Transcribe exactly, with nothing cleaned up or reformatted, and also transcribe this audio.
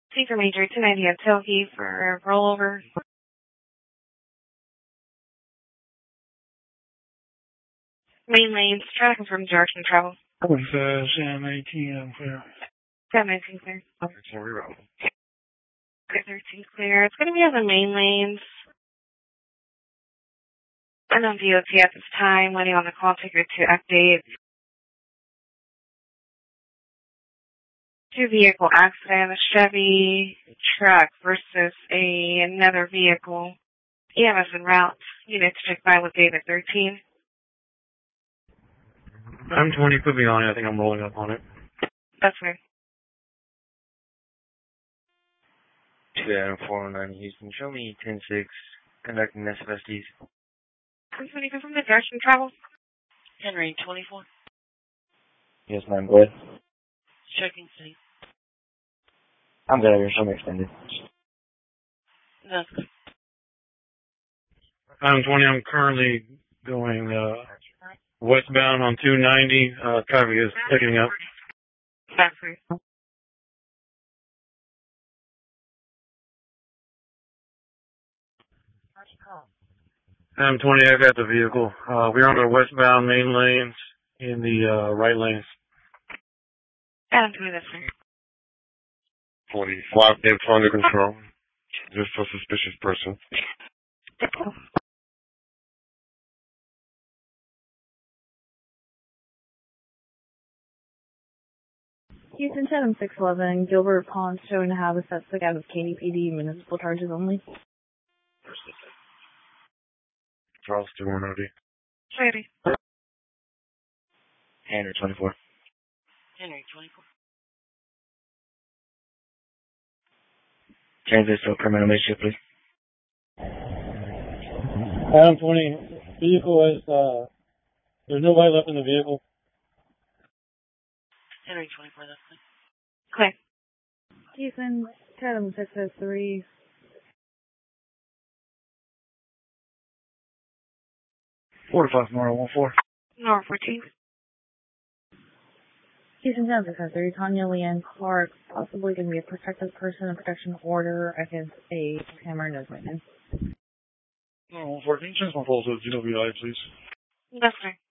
C for Major two ninety at Toki for rollover. Main lanes, try to confirm direction of travel. With uh, Sam eighteen, I'm clear. Sam eighteen clear. thirteen reroute. thirteen clear. It's going to be on the main lanes. I'm on D O T at this time, waiting on the call ticker to update. Two vehicle accident, a Chevy truck versus a, another vehicle. E M S en route. Unit to check by with David thirteen. I'm twenty, put me on it. I think I'm rolling up on it. That's weird. two Adam four oh nine Houston, show me ten six, conducting S F S Ds. I'm twenty from the direction travel. Henry, twenty-four. Yes, ma'am, go ahead. Checking safe. I'm good, here, show me extended. No. I'm twenty, I'm currently going uh, westbound on two ninety. Uh, traffic is picking up. That's weird. I'm twenty, I got the vehicle. Uh, we're on the westbound main lanes in the uh, right lanes. Adam, do this one. twenty, flight info under control. Just a suspicious person. Houston seven six eleven, Gilbert Pond showing to have a suspect out of K D P D, municipal charges only. Charleston one oh D. Ready. Henry, twenty-four. Henry, twenty-four. Change this to a criminal issue, please. Adam twenty, vehicle is, uh, there's nobody left in the vehicle. Henry, twenty-four, that's Clear. clear. Houston seven six oh three. four to five, Nora, one four. Nora fourteen. Houston seven six oh three, Tanya Leanne Clark, possibly going to be a protected person, a protection order against a hammer nose maintenance. No, one fourteen, change my pulse to G W I, please. That's right.